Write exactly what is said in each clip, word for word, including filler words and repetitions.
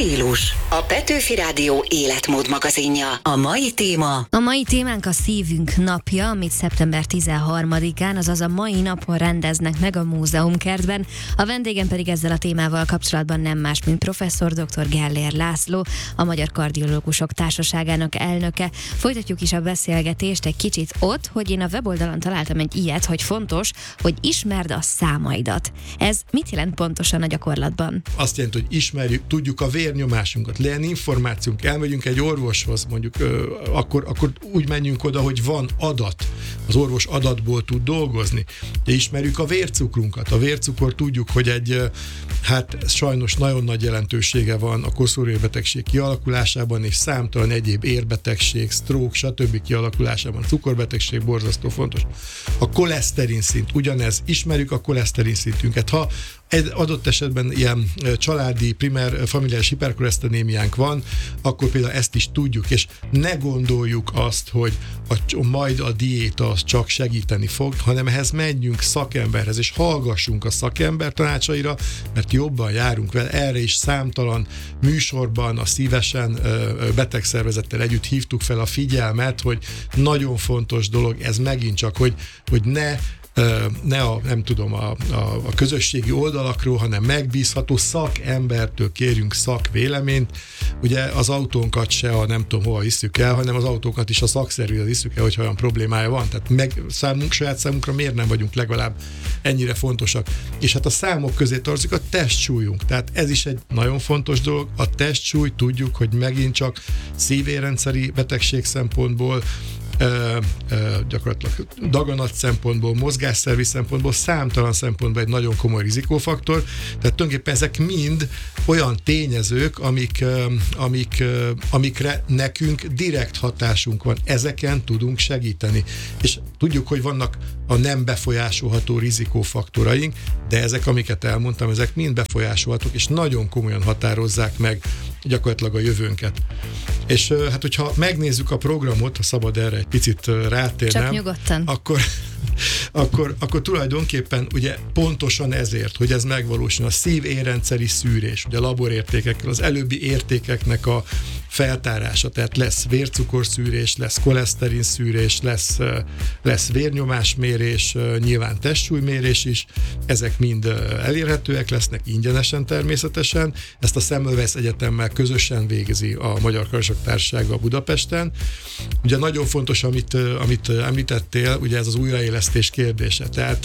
Stílus. A Petőfi Rádió életmód magazinja. A mai téma... A mai témánk a Szívünk napja, amit szeptember tizenharmadikán, azaz a mai napon rendeznek meg a Múzeumkertben. A vendégem pedig ezzel a témával kapcsolatban nem más, mint professzor dr. Gellér László, a Magyar Kardiológusok Társaságának elnöke. Folytatjuk is a beszélgetést egy kicsit ott, hogy én a weboldalon találtam egy ilyet, hogy fontos, hogy ismerd a számaidat. Ez mit jelent pontosan a gyakorlatban? Azt jelenti, hogy ismerjük, tudjuk a vérnyomásunkat, legyen információnk, elmegyünk egy orvoshoz, mondjuk, ö, akkor, akkor úgy menjünk oda, hogy van adat. Az orvos adatból tud dolgozni. De ismerjük a vércukrunkat. A vércukor tudjuk, hogy egy, hát sajnos nagyon nagy jelentősége van a koszorúérbetegség kialakulásában, és számtalan egyéb érbetegség, stroke, stb. Kialakulásában. Cukorbetegség borzasztó fontos. A koleszterin szint, ugyanez, ismerjük a koleszterin szintünket. Ha egy adott esetben ilyen családi, primer, familiáris hiperkoleszterinémiánk van, akkor például ezt is tudjuk, és ne gondoljuk azt, hogy a, majd a diéta az csak segíteni fog, hanem ehhez menjünk szakemberhez, és hallgassunk a szakember tanácsaira, mert jobban járunk vele. Erre is számtalan műsorban a Szívesen betegszervezettel együtt hívtuk fel a figyelmet, hogy nagyon fontos dolog, ez megint csak, hogy, hogy ne ne a, nem tudom, a, a, a közösségi oldalakról, hanem megbízható szakembertől kérjünk szakvéleményt. Ugye az autónkat se a nem tudom hova visszük el, hanem az autókat is a szakszerűen visszük el, hogyha olyan problémája van. Tehát meg számunk, saját számunkra miért nem vagyunk legalább ennyire fontosak. És hát a számok közé tartozik a testsúlyunk. Tehát ez is egy nagyon fontos dolog. A testsúly, tudjuk, hogy megint csak szívérrendszeri betegség szempontból, Ö, ö, gyakorlatilag daganat szempontból, mozgásszervi szempontból, számtalan szempontból egy nagyon komoly rizikófaktor. Tehát tulajdonképpen ezek mind olyan tényezők, amik, ö, amik, ö, amikre nekünk direkt hatásunk van. Ezeken tudunk segíteni. És tudjuk, hogy vannak a nem befolyásolható rizikófaktoraink, de ezek, amiket elmondtam, ezek mind befolyásolhatók, és nagyon komolyan határozzák meg gyakorlatilag a jövőnket. És hát, hogyha megnézzük a programot, ha szabad erre egy picit rátérnem, csak nyugodtan. Akkor, akkor, akkor tulajdonképpen ugye pontosan ezért, hogy ez megvalósul, a szív-érrendszeri szűrés, ugye a laborértékekkel, az előbbi értékeknek a feltárása, tehát lesz vércukorszűrés, lesz koleszterinszűrés, lesz, lesz vérnyomásmérés, nyilván testsúlymérés is, ezek mind elérhetőek lesznek ingyenesen természetesen. Ezt a Semmelweis Egyetemmel közösen végzi a Magyar Kardiológusok Társasága Budapesten. Ugye nagyon fontos, amit, amit említettél, ugye ez az újraélesztés kérdése. Tehát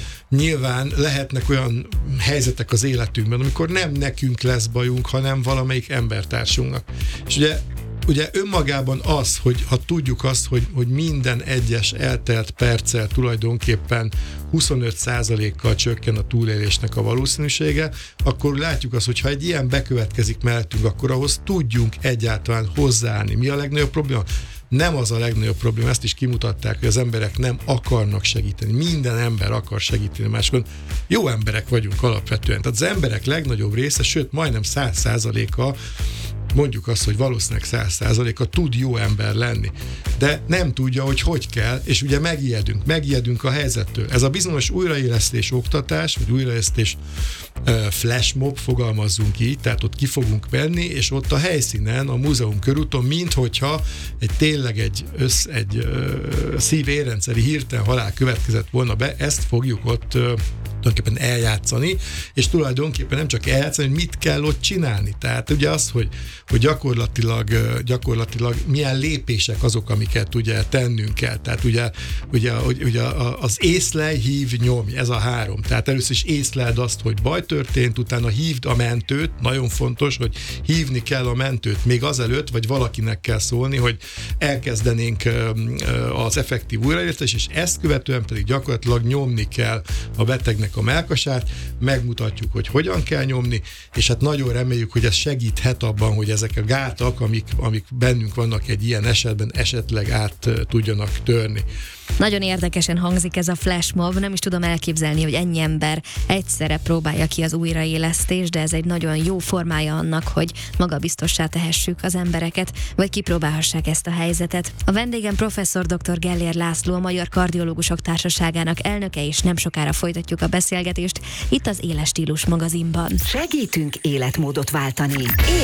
nyilván lehetnek olyan helyzetek az életünkben, amikor nem nekünk lesz bajunk, hanem valamelyik embertársunknak. És ugye, ugye önmagában az, hogy ha tudjuk azt, hogy, hogy minden egyes eltelt perccel tulajdonképpen huszonöt százalékkal csökken a túlélésnek a valószínűsége, akkor látjuk azt, hogy ha egy ilyen bekövetkezik mellettünk, akkor ahhoz tudjunk egyáltalán hozzáállni. Mi a legnagyobb probléma? Nem az a legnagyobb probléma, ezt is kimutatták, hogy az emberek nem akarnak segíteni. Minden ember akar segíteni máskon. Jó emberek vagyunk alapvetően. Tehát az emberek legnagyobb része, sőt majdnem száz százaléka, mondjuk azt, hogy valószínűleg száz százaléka tud jó ember lenni. De nem tudja, hogy hogy kell, és ugye megijedünk, megijedünk a helyzettől. Ez a bizonyos újraélesztés oktatás, vagy újraélesztés uh, flashmob, fogalmazzunk így, tehát ott ki fogunk menni, és ott a helyszínen, a múzeum körúton, minthogyha egy tényleg egy, össz, egy uh, szív-érrendszeri hirtelen halál következett volna be, ezt fogjuk ott uh, tulajdonképpen eljátszani, és tulajdonképpen nem csak eljátszani, hogy mit kell ott csinálni. Tehát ugye az, hogy, hogy gyakorlatilag, gyakorlatilag milyen lépések azok, amiket ugye tennünk kell. Tehát ugye, ugye, ugye az észlelj, hív, nyomj, ez a három. Tehát először is észleld azt, hogy baj történt, utána hívd a mentőt, nagyon fontos, hogy hívni kell a mentőt még azelőtt, vagy valakinek kell szólni, hogy elkezdenénk az effektív újraélesztést, és ezt követően pedig gyakorlatilag nyomni kell a betegnek a mellkasát, megmutatjuk, hogy hogyan kell nyomni, és hát nagyon reméljük, hogy ez segíthet abban, hogy ezek a gátak, amik, amik bennünk vannak egy ilyen esetben, esetleg át tudjanak törni. Nagyon érdekesen hangzik ez a flashmob, nem is tudom elképzelni, hogy ennyi ember egyszerre próbálja ki az újraélesztést, de ez egy nagyon jó formája annak, hogy magabiztossá tehessük az embereket, vagy kipróbálhassák ezt a helyzetet. A vendégem professzor dr. Gellér László, a Magyar Kardiológusok Társaságának elnöke, és nem sokára folytatjuk a beszélgetést itt az Éles Stílus magazinban. Segítünk életmódot váltani.